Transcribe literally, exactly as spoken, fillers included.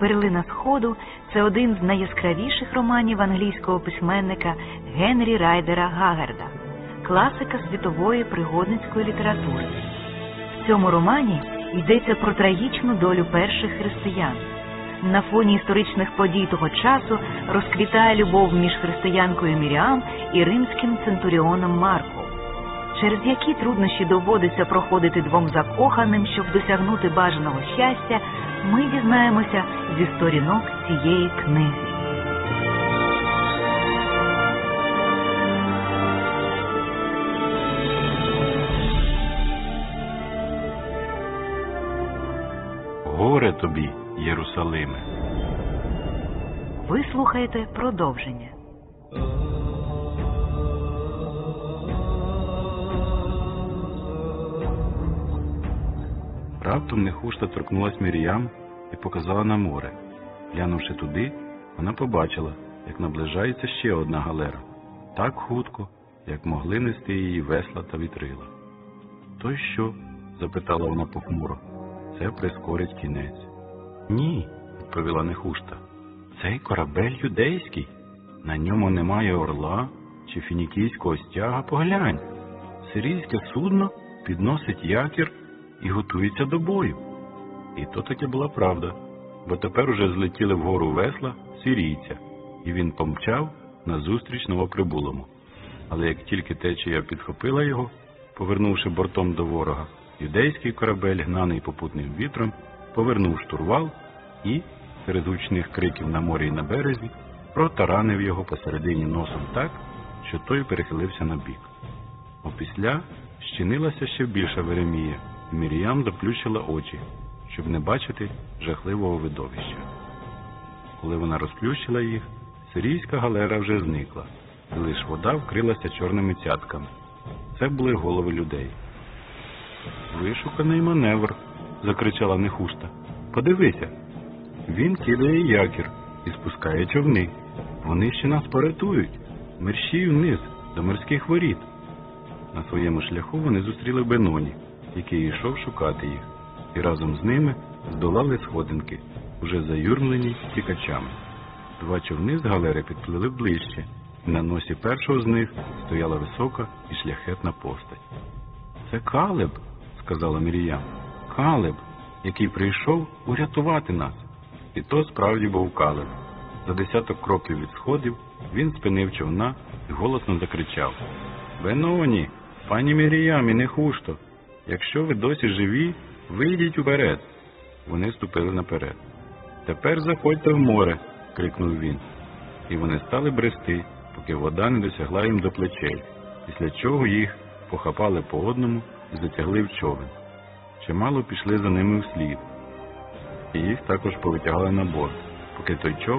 «Перлина Сходу» – це один з найяскравіших романів англійського письменника Генрі Райдера Гагарда, класика світової пригодницької літератури. В цьому романі йдеться про трагічну долю перших християн. На фоні історичних подій того часу розквітає любов між християнкою Міріам і римським центуріоном Марком. Через які труднощі доводиться проходити двом закоханим, щоб досягнути бажаного щастя, ми дізнаємося зі сторінок цієї книги. Горе тобі, Єрусалиме! Ви слухаєте продовження. Раптом Нехушта торкнулась Міріям і показала на море. Глянувши туди, вона побачила, як наближається ще одна галера. Так хутко, як могли нести її весла та вітрила. «То й що?» – запитала вона похмуро. «Це прискорить кінець». «Ні», – відповіла Нехушта. «Цей корабель юдейський. На ньому немає орла чи фінікійського стяга. Поглянь. Сирійське судно підносить якір і готується до бою». І то таки була правда, бо тепер уже злетіли вгору весла сирійця, і він помчав назустріч новоприбулому. Але як тільки течія підхопила його, повернувши бортом до ворога, юдейський корабель, гнаний попутним вітром, повернув штурвал і, серед гучних криків на морі й на березі, протаранив його посередині носом так, що той перехилився на бік. Опісля щинилася ще більша веремія, і Міріям заплющила очі, щоб не бачити жахливого видовища. Коли вона розплющила їх, сирійська галера вже зникла, і лиш вода вкрилася чорними цятками. Це були голови людей. «Вишуканий маневр!» – закричала Нехушта. «Подивися! Він кидає якір і спускає човни. Вони ще нас порятують! Мерщій вниз, до морських воріт!» На своєму шляху вони зустріли Беноні, який йшов шукати їх, і разом з ними здолали сходинки, уже заюрмлені тікачами. Два човни з галери підплили ближче, і на носі першого з них стояла висока і шляхетна постать. «Це Калеб!» – сказала Міріям. «Калеб, який прийшов урятувати нас!» І то справді був Калеб. За десяток кроків від сходів він спинив човна і голосно закричав: «Беноні, пані Міріям і Нехушто, якщо ви досі живі, вийдіть уперед!» Вони ступили наперед. «Тепер заходьте в море!» – крикнув він. І вони стали брести, поки вода не досягла їм до плечей, після чого їх похапали по одному і затягли в човен. Чимало пішли за ними вслід, і їх також повитягали на борт, поки той човен